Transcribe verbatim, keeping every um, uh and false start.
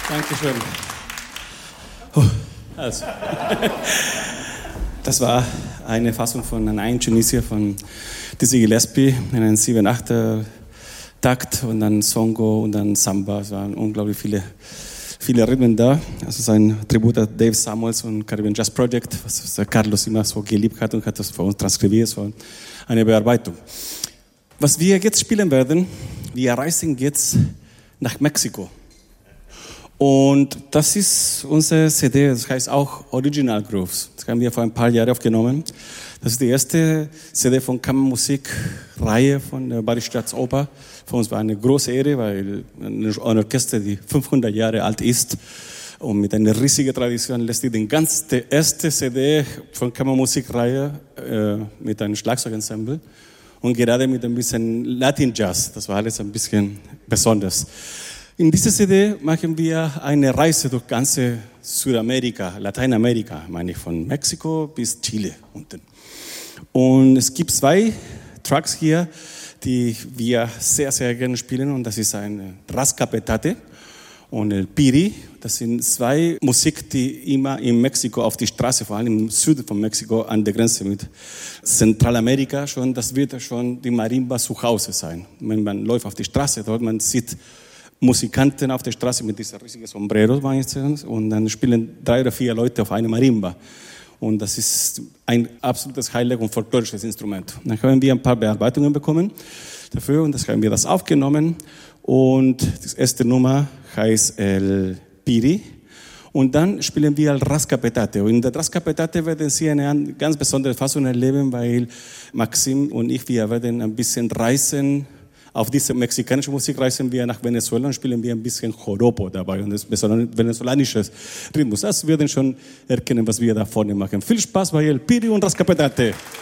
Dankeschön. Oh, also. Das war eine Fassung von Ein Tunisia von Dizzy Gillespie in einem sieben acht Takt und dann Songo und dann Samba. Es waren unglaublich viele, viele Rhythmen da. Also es ist ein Tribut an Dave Samuels und Caribbean Jazz Project, was Carlos immer so geliebt hat und hat das für uns transkribiert. Es war eine Bearbeitung. Was wir jetzt spielen werden, wir reisen jetzt nach Mexiko. Und das ist unsere C D, das heißt auch Original Grooves. Das haben wir vor ein paar Jahren aufgenommen. Das ist die erste C D von Kammermusikreihe von der Bayerische Staatsoper. Für uns war eine große Ehre, weil ein Orchester, die fünfhundert Jahre alt ist und mit einer riesigen Tradition, lässt die ganz die erste C D von Kammermusikreihe äh, mit einem Schlagzeugensemble und gerade mit ein bisschen Latin Jazz. Das war alles ein bisschen besonders. In dieser C D machen wir eine Reise durch ganze Südamerika, Lateinamerika, meine ich, von Mexiko bis Chile unten. Und es gibt zwei Tracks hier, die wir sehr, sehr gerne spielen, und das ist ein Rascapetate und El Piri. Das sind zwei Musik, die immer in Mexiko auf die Straße, vor allem im Süden von Mexiko, an der Grenze mit Zentralamerika schon, das wird schon die Marimba zu Hause sein. Wenn man läuft auf die Straße, dort man sieht Musikanten auf der Straße mit diesen riesigen Sombreros meistens, und dann spielen drei oder vier Leute auf eine Marimba. Und das ist ein absolutes Highlight und folklorisches Instrument. Dann haben wir ein paar Bearbeitungen bekommen dafür, und das haben wir das aufgenommen. Und die erste Nummer heißt El Piri. Und dann spielen wir El Rascapetate. Und in der Rascapetate werden Sie eine ganz besondere Fassung erleben, weil Maxim und ich, wir werden ein bisschen reisen. Auf diese mexikanische Musik reisen wir nach Venezuela und spielen wir ein bisschen Joropo dabei und das venezolanisches Rhythmus. Das werden schon erkennen, was wir da vorne machen. Viel Spaß bei El Piri und Rascapetate.